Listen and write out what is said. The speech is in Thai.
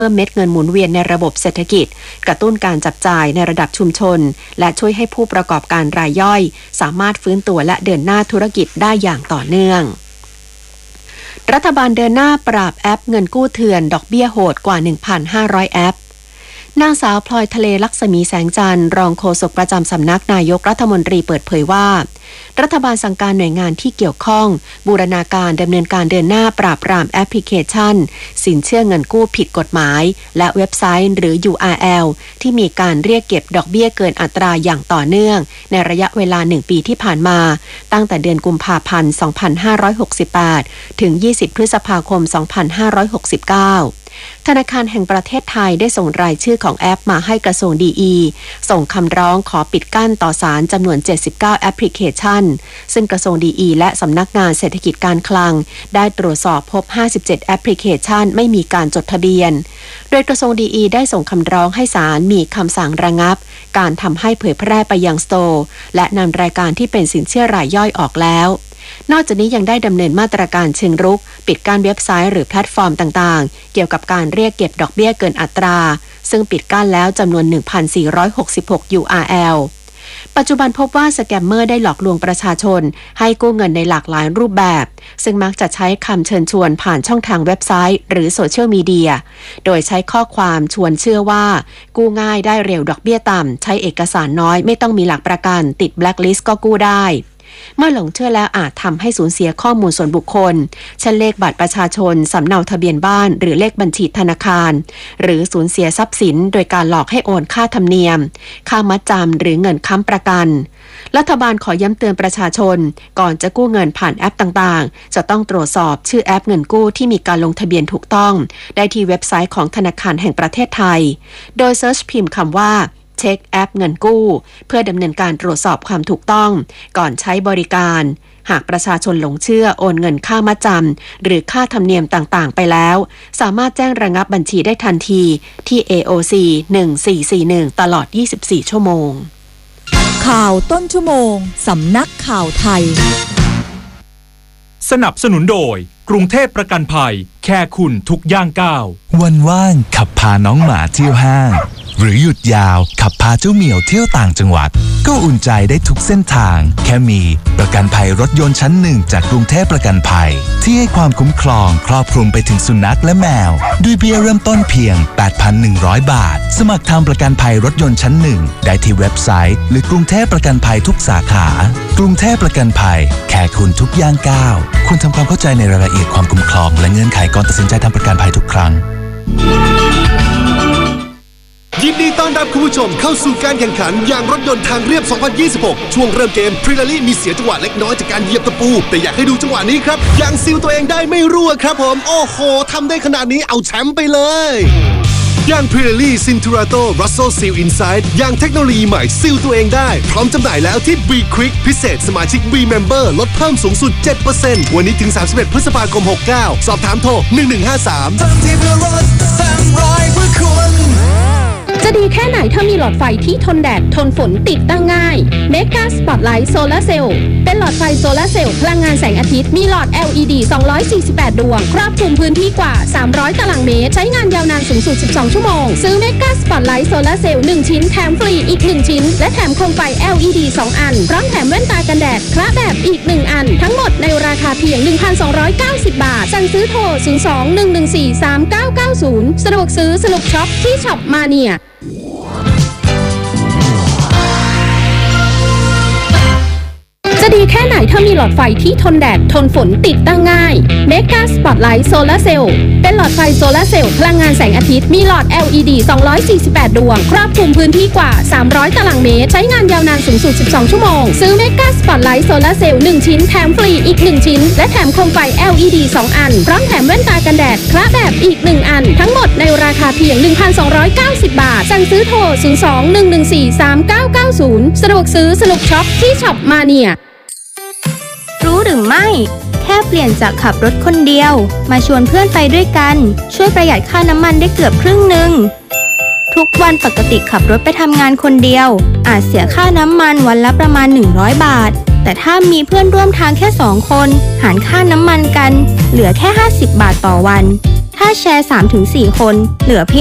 พิ่มเม็ดเงินหมุนเวียนในระบบเศรษฐกิจกระตุ้นการจับจ่ายในระดับชุมชนและช่วยให้ผู้ประกอบการรายย่อยสามารถฟื้นตัวและเดินหน้าธุรกิจได้อย่างต่อเนื่องรัฐบาลเดินหน้าปราบแอปเงินกู้เถื่อนดอกเบี้ยโหดกว่า 1,500 แอปนางสาวพลอยทะเลลักษมีแสงจันทร์รองโฆษกประจำสำนักนายกรัฐมนตรีเปิดเผยว่ารัฐบาลสั่งการหน่วยงานที่เกี่ยวข้องบูรณาการดำเนินการเดินหน้าปราบปรามแอปพลิเคชันสินเชื่อเงินกู้ผิดกฎหมายและเว็บไซต์หรือ URL ที่มีการเรียกเก็บดอกเบี้ยเกินอัตราอย่างต่อเนื่องในระยะเวลา1 ปีที่ผ่านมาตั้งแต่เดือนกุมภาพันธ์ 2568 ถึง 20 พฤษภาคม 2569ธนาคารแห่งประเทศไทยได้ส่งรายชื่อของแอปมาให้กระทรวงดีส่งคำร้องขอปิดกั้นต่อศาลจำนวน79แอปพลิเคชันซึ่งกระทรวงดีและสำนักงานเศรษฐกิจการคลังได้ตรวจสอบพบ57แอปพลิเคชันไม่มีการจดทะเบียนโดยกระทรวงดีได้ส่งคำร้องให้ศาลมีคำสั่งระงับการทำให้เผยแพร่ไปยังสโตร์และนำรายการที่เป็นสินเชื่อรายย่อยออกแล้วนอกจากนี้ยังได้ดำเนินมาตรการเชิงรุกปิดกั้นเว็บไซต์หรือแพลตฟอร์มต่างๆเกี่ยวกับการเรียกเก็บดอกเบี้ยเกินอัตราซึ่งปิดกั้นแล้วจำนวน 1,466 URL ปัจจุบันพบว่าสแกมเมอร์ได้หลอกลวงประชาชนให้กู้เงินในหลากหลายรูปแบบซึ่งมักจะใช้คำเชิญชวนผ่านช่องทางเว็บไซต์หรือโซเชียลมีเดียโดยใช้ข้อความชวนเชื่อว่ากู้ง่ายได้เร็วดอกเบี้ยต่ำใช้เอกสารน้อยไม่ต้องมีหลักประกันติดแบล็คลิสต์ก็กู้ได้เมื่อหลงเชื่อแล้วอาจทำให้สูญเสียข้อมูลส่วนบุคคลเช่นเลขบัตรประชาชนสำเนาทะเบียนบ้านหรือเลขบัญชีธนาคารหรือสูญเสียทรัพย์สินโดยการหลอกให้โอนค่าธรรมเนียมค่ามัดจำหรือเงินค้ำประกันรัฐบาลขอย้ำเตือนประชาชนก่อนจะกู้เงินผ่านแอปต่างๆจะต้องตรวจสอบชื่อแอปเงินกู้ที่มีการลงทะเบียนถูกต้องได้ที่เว็บไซต์ของธนาคารแห่งประเทศไทยโดยเซิร์ชพิมพ์คำว่าเช็คแอปเงินกู้เพื่อดำเนินการตรวจสอบความถูกต้องก่อนใช้บริการหากประชาชนหลงเชื่อโอนเงินค่ามัดจำหรือค่าธรรมเนียมต่างๆไปแล้วสามารถแจ้งระงับบัญชีได้ทันทีที่ AOC 1441ตลอด24ชั่วโมงข่าวต้นชั่วโมงสำนักข่าวไทยสนับสนุนโดยกรุงเทพประกันภัยแค่คุณทุกย่างก้าววันว่างขับพาน้องหมาเที่ยวห้างหรือหยุดยาวขับพาเจ้าเหมียวเที่ยวต่างจังหวัดก็อุ่นใจได้ทุกเส้นทางแค่มีประกันภัยรถยนต์ชั้น1จากกรุงเทพประกันภัยที่ให้ความคุ้มครองครอบคลุมไปถึงสุนัขและแมวด้วยเบี้ยเริ่มต้นเพียง 8,100 บาทสมัครทำประกันภัยรถยนต์ชั้น1ได้ที่เว็บไซต์หรือกรุงเทพประกันภัยทุกสาขากรุงเทพประกันภัยแค่คุณทุกย่างก้าวคุณทำความเข้าใจในรายละเอียดความคุ้มครองและเงื่อนไขก่อนตัดสินใจทำประกันภัยทุกครั้งยินดีต้อนรับคุณผู้ชมเข้าสู่การแข่งขันยางรถยนต์ทางเรียบ 2026 ช่วงเริ่มเกมพรีลารี่มีเสียจังหวะเล็กน้อยจากการเหยียบตะปูแต่อยากให้ดูจังหวะนี้ครับยางซีลตัวเองได้ไม่รั่วครับผมโอ้โหทำได้ขนาดนี้เอาแชมป์ไปเลยยางพรีลารี่ซินทูราโตรัสโซซีลอินไซด์ยางเทคโนโลยีใหม่ซีลตัวเองได้พร้อมจำหน่ายแล้วที่ B Quick พิเศษสมาชิก B Member ลดเพิ่มสูงสุด 7% วันนี้ถึง 31 พฤษภาคม 69 สอบถามโทร 1153 ทำที่เพื่อรถสร้างรอยเพื่อคุณจะดีแค่ไหนถ้ามีหลอดไฟที่ทนแดดทนฝนติดตั้งง่าย Mega Spotlight Solar Cell เป็นหลอดไฟโซลาร์เซลล์พลังงานแสงอาทิตย์มีหลอด LED 248 ดวงครอบคลุมพื้นที่กว่า300ตารางเมตรใช้งานยาวนานสูงสุด12ชั่วโมงซื้อ Mega Spotlight Solar Cell 1 ชิ้นแถมฟรีอีก1ชิ้นและแถมโคมไฟ LED 2 อันพร้อมแถมแว่นตากันแดดคละแบบอีก1อันทั้งหมดในราคาเพียง 1,290 บาทสั่งซื้อโทร 02-114-3990 สะดวกซื้อสนุกช็อปที่ช็อปมาเนียจะดีแค่ไหนถ้ามีหลอดไฟที่ทนแดดทนฝนติดตั้งง่าย Mega Spotlight Solar Cell เป็นหลอดไฟโซลาร์เซลล์พลังงานแสงอาทิตย์มีหลอด LED 248 ดวงครอบคลุมพื้นที่กว่า300ตารางเมตรใช้งานยาวนานสูงสุด12ชั่วโมงซื้อ Mega Spotlight Solar Cell 1 ชิ้นแถมฟรีอีก1ชิ้นและแถมโคมไฟ LED 2 อันพร้อมแถมแว่นตากันแดดคละแบบอีก1อันทั้งหมดในราคาเพียง 1,290 บาทสั่งซื้อโทร 02-114-3990 สะดวกซื้อสนุกช็อปที่ช็อปมาเนียรู้หรือไม่แค่เปลี่ยนจากขับรถคนเดียวมาชวนเพื่อนไปด้วยกันช่วยประหยัดค่าน้ำมันได้เกือบครึ่งหนึ่งทุกวันปกติขับรถไปทำงานคนเดียวอาจเสียค่าน้ำมันวันละประมาณ100 บาทแต่ถ้ามีเพื่อนร่วมทางแค่2 คนหารค่าน้ำมันกันเหลือแค่50 บาทต่อวันทถ้าแชร์ 3-4 คนเหลือเพียง